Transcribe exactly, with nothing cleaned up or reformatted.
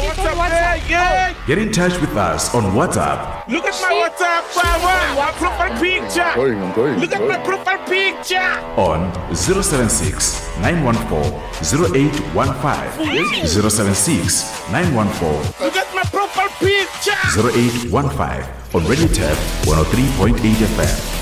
What's up, WhatsApp? Yeah, Get in touch with us on WhatsApp. Look at my WhatsApp, my profile picture. Going, I'm going. Look at my profile picture. On zero seven six, nine one four, zero eight one five, zero seven six, nine one four, Look at my profile picture. zero eight one five on Radio Tab one oh three point eight F M.